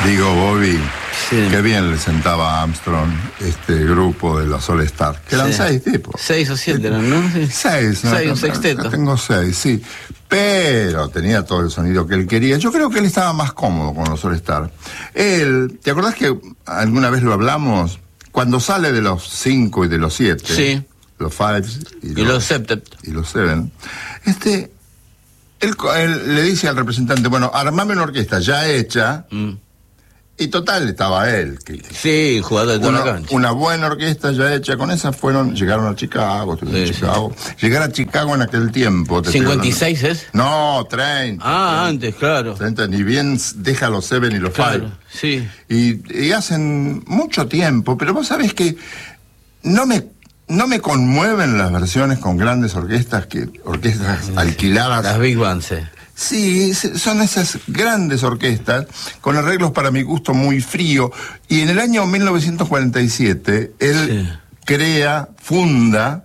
Digo, Bobby, Sí. qué bien le sentaba a Armstrong este grupo de los All Stars. Que eran Sí. 6 tipos. 6 o 7 eran, ¿no? Sí. 6, ¿no? 6, un sexteto. Tengo 6, sí. Pero tenía todo el sonido que él quería. Yo creo que él estaba más cómodo con los All Stars. Él, ¿te acordás que alguna vez lo hablamos? Cuando sale de los 5 y de los 7, Sí. los 5 Y los septet. y los 7, él le dice al representante, bueno, armame una orquesta ya hecha, y total estaba él. Sí, jugador de toda la cancha. Una buena orquesta ya hecha, con esa llegaron a Chicago, estuvieron en Chicago. Llegar a Chicago en aquel tiempo. ¿56 es? No, 30. Ah, antes, claro. 30, ni bien deja los 7 y los 5. Claro, sí. Y hacen mucho tiempo, pero vos sabés que no me conmueven las versiones con grandes orquestas alquiladas. Las Big Bands. Sí, son esas grandes orquestas con arreglos para mi gusto muy frío. Y en el año 1947 él funda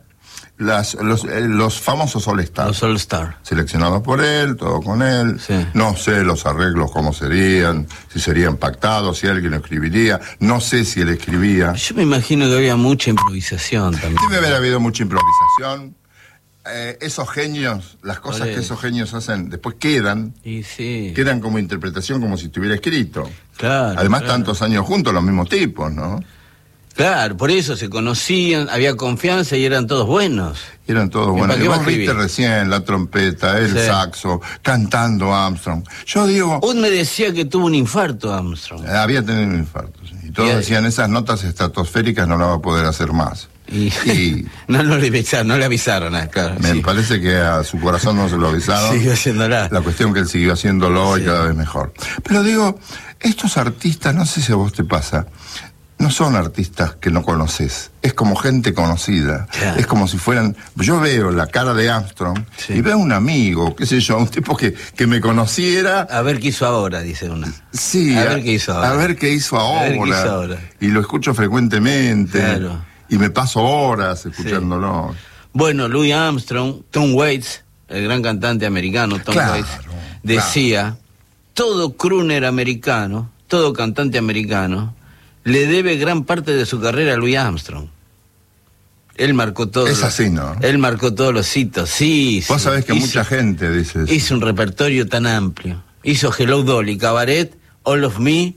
los famosos All Stars. Los All Stars. Seleccionados por él, todo con él. Sí. No sé los arreglos cómo serían, si serían pactados, si alguien lo escribiría. No sé si él escribía. Yo me imagino que había mucha improvisación también. Debe haber habido mucha improvisación. Esos genios, las cosas que esos genios hacen, después quedan como interpretación, como si estuviera escrito. Claro. Además, tantos años juntos, los mismos tipos, ¿no? Claro, por eso se conocían, había confianza y eran todos buenos. Eran todos buenos. ¿Para Y qué va a vos viste escribir? recién la trompeta, el saxo, cantando Armstrong. Yo digo... Usted me decía que tuvo un infarto, Armstrong. Había tenido un infarto, sí. Y todos decían, esas notas estratosféricas no las va a poder hacer más. Y no le avisaron, claro. Me parece que a su corazón no se lo avisaron. Siguió haciéndola. La cuestión que él siguió haciéndolo y cada vez mejor. Pero digo, estos artistas, no sé si a vos te pasa, no son artistas que no conoces. Es como gente conocida. Claro. Es como si fueran... Yo veo la cara de Armstrong y veo un amigo, qué sé yo, un tipo que me conociera. A ver qué hizo ahora, dice una. Sí. A ver qué hizo ahora. A ver qué hizo ahora. A ver qué hizo ahora. Y lo escucho frecuentemente. Claro. Y me paso horas escuchándolo. Bueno, Louis Armstrong, Tom Waits, el gran cantante americano, Tom Waits, decía, todo crooner americano, todo cantante americano, le debe gran parte de su carrera a Louis Armstrong. Él marcó todo. Es así, ¿no? Él marcó todos los hitos, sí. Vos sabés que mucha gente dice eso. Hizo un repertorio tan amplio. Hizo Hello Dolly, Cabaret, All of Me,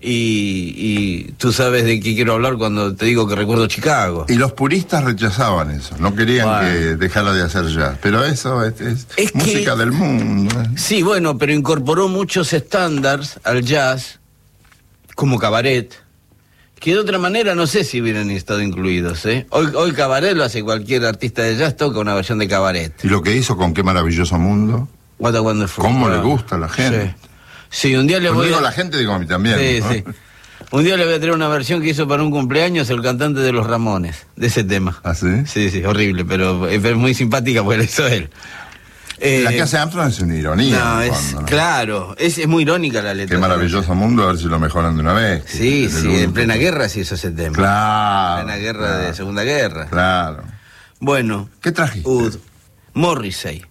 y tú sabes de qué quiero hablar cuando te digo que recuerdo Chicago. Y los puristas rechazaban eso, no querían que dejara de hacer jazz, pero eso es música del mundo. Sí, bueno, pero incorporó muchos estándares al jazz, como Cabaret, que de otra manera no sé si hubieran estado incluidos, ¿eh? Hoy Cabaret lo hace cualquier artista de jazz, toca una versión de Cabaret. Y lo que hizo con Qué Maravilloso Mundo, What a Wonderful cómo World. le gusta a la gente. Sí, un día le voy digo a... la gente, digo a mí también. Sí, ¿no? sí. Un día le voy a traer una versión que hizo para un cumpleaños el cantante de Los Ramones, de ese tema. ¿Ah, sí? Sí, horrible, pero es muy simpática porque la hizo él. La que hace Armstrong es una ironía. No, claro, es muy irónica la letra. Qué Maravilloso Mundo, a ver si lo mejoran de una vez. Sí, en plena guerra se hizo ese tema. Claro. En plena guerra de Segunda Guerra. Claro. Bueno. ¿Qué trajiste? Morrissey,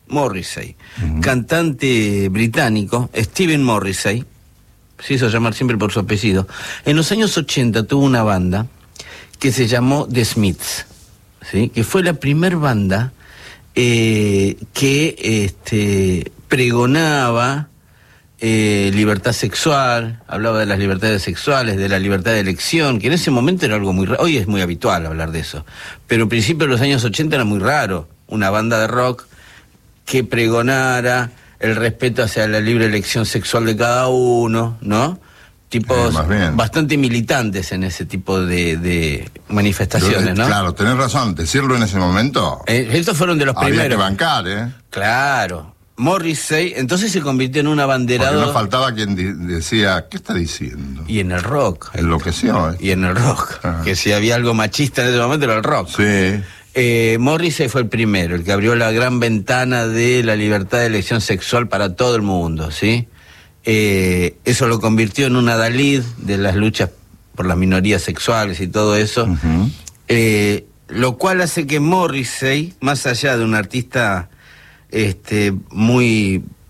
cantante británico, Stephen Morrissey, se hizo llamar siempre por su apellido. En los años 80 tuvo una banda que se llamó The Smiths, ¿sí? Que fue la primer banda que pregonaba libertad sexual, hablaba de las libertades sexuales, de la libertad de elección, que en ese momento era algo muy raro. Hoy es muy habitual hablar de eso, pero a principios de los años 80 era muy raro una banda de rock que pregonara el respeto hacia la libre elección sexual de cada uno, ¿no? Tipos bastante militantes en ese tipo de manifestaciones, ¿no? Claro, tenés razón, decirlo en ese momento. Estos fueron de los primeros. Había que bancar, ¿eh? Claro. Morrissey, entonces se convirtió en un abanderado. Porque no faltaba quien decía, ¿qué está diciendo? Y en el rock. Enloqueció, ¿eh? Y en el rock. Que si había algo machista en ese momento era el rock. Sí. Morrissey fue el primero, el que abrió la gran ventana de la libertad de elección sexual para todo el mundo, ¿sí? Eso lo convirtió en un adalid de las luchas por las minorías sexuales y todo eso, lo cual hace que Morrissey, más allá de un artista muy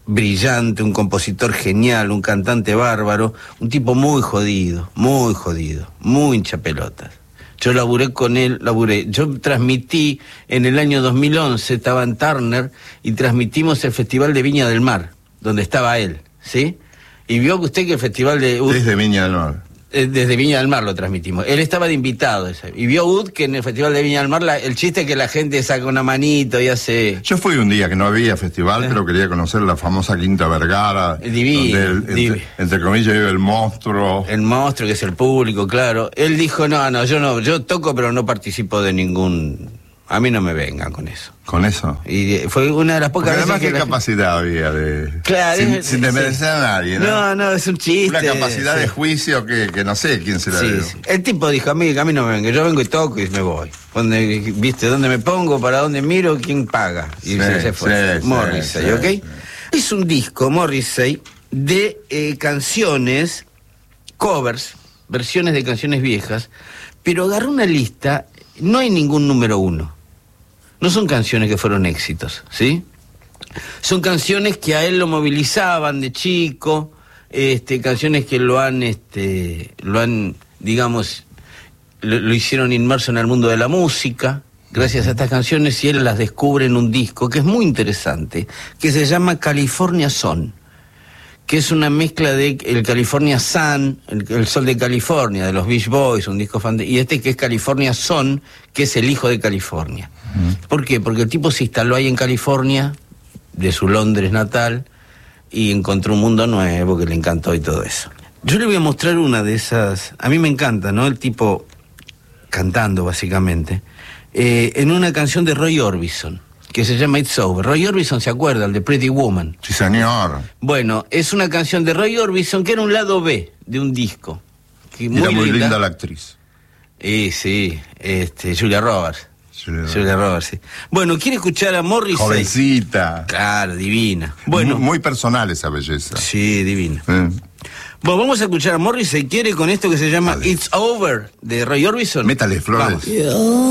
brillante, un compositor genial, un cantante bárbaro, un tipo muy jodido, muy hinchapelotas. Yo laburé con él, yo transmití en el año 2011, estaba en Turner, y transmitimos el Festival de Viña del Mar, donde estaba él, ¿sí? Y vio usted que el Festival de... Desde Viña del Mar. Desde Viña del Mar lo transmitimos. Él estaba de invitado. Y vio Ud que en el Festival de Viña del Mar el chiste es que la gente saca una manito y hace... Yo fui un día que no había festival, pero quería conocer la famosa Quinta Vergara. Divino. Entre comillas vive el monstruo. El monstruo, que es el público, claro. Él dijo, yo toco pero no participo de ningún... A mí no me vengan con eso. ¿Con eso? Y fue una de las pocas veces además, que... ¿qué capacidad había de...? Claro, sin desmerecer a nadie, ¿no? No, es un chiste. Una capacidad de juicio que no sé quién se la dio. Sí. El tipo dijo, a mí no me venga, yo vengo y toco y me voy. ¿Dónde me pongo? ¿Para dónde miro? ¿Quién paga? Y se fue. Morrissey, ¿ok? Sí. Es un disco, Morrissey, de canciones, covers, versiones de canciones viejas, pero agarró una lista, no hay ningún número 1. No son canciones que fueron éxitos, ¿sí? Son canciones que a él lo movilizaban de chico, canciones que lo hicieron inmerso en el mundo de la música, gracias a estas canciones, y él las descubre en un disco que es muy interesante, que se llama California Sun, que es una mezcla de el California Sun, el Sol de California, de los Beach Boys, un disco y que es California Sun, que es el hijo de California. ¿Por qué? Porque el tipo se instaló ahí en California, de su Londres natal, y encontró un mundo nuevo que le encantó y todo eso. Yo le voy a mostrar una de esas, a mí me encanta, ¿no? El tipo cantando, básicamente, en una canción de Roy Orbison, que se llama It's Over. Roy Orbison, ¿se acuerda? El de Pretty Woman. Sí, señor. Bueno, es una canción de Roy Orbison que era un lado B de un disco. Era muy linda la actriz. Sí, Julia Roberts. Julia Roberts, sí. Bueno, ¿quiere escuchar a Morrissey? Jovencita. Claro, divina. Bueno, muy personal esa belleza. Sí, divina. Bueno, vamos a escuchar a Morrissey. ¿Quiere con esto que se llama It's Over, de Roy Orbison? Métale flores.